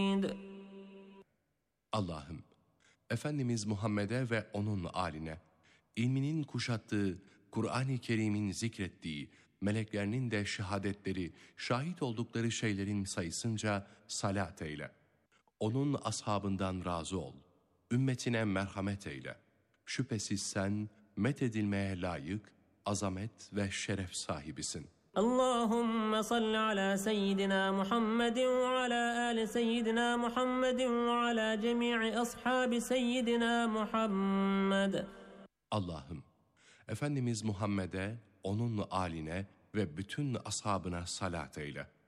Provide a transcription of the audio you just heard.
Allah'ım, Efendimiz Muhammed'e ve onun âline, ilminin kuşattığı, Kur'an-ı Kerim'in zikrettiği, meleklerinin de şehadetleri, şahit oldukları şeylerin sayısınca salat eyle. Onun ashabından razı ol. Ümmetine merhamet eyle. Şüphesiz sen methedilmeye layık, azamet ve şeref sahibisin. Allahümme salli ala seyyidina Muhammedin ve ala ali seyyidina Muhammedin ve ala cemi'i ashabi seyyidina Muhammed. Allah'ım, Efendimiz Muhammed'e, onun âline ve bütün ashabına salat eyle.